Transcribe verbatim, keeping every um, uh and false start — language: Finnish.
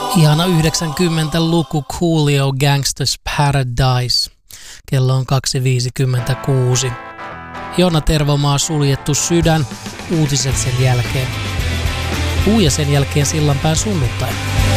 Ihana yhdeksänkymmentäluku Coolio Gangsters Paradise. Kello on kaksi viisikymmentäkuusi. Joona Tervomaa Suljettu sydän. Uutiset sen jälkeen. Puu ja sen jälkeen Sillanpään sunnuntai.